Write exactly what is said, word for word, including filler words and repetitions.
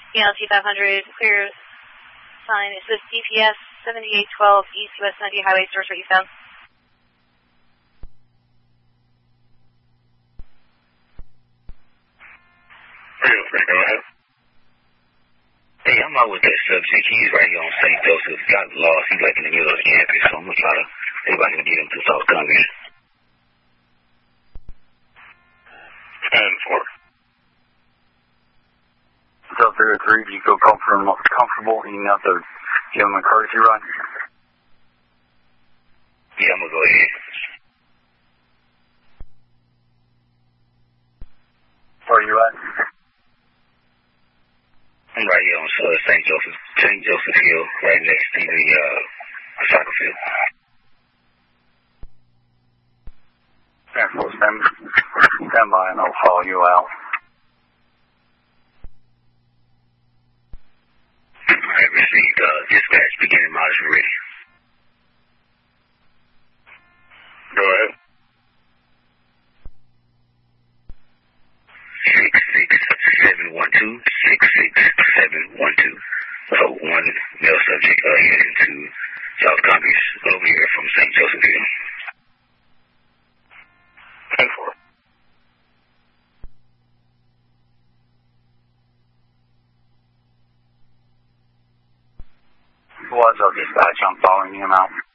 E L T five hundred, clear sign. It says D P S seventy-eight twelve East West ninety Highway, source what you found. Radio three, go ahead. Hey, I'm out with that subject. He's right here on Saint Joseph. Got lost. He's like in the middle of the campus, so I'm going to try to, everybody can get him to South Congress. ten four. South Area three, do you feel comfortable, comfortable heading out to give him a courtesy ride? Yeah, I'm going to go ahead. Where are you at? I'm right here on uh, Saint Joseph, Saint Joseph Hill, right next to the uh, soccer field. ten four, stand, stand by and I'll follow you out. I have received uh, dispatch beginning mileage ready. Go ahead. six six seven one two, six six seven one two. So one male subject uh, heading to South Congress over here from Saint Joseph Hill. ten four. What's up, dispatch? I'm following him out.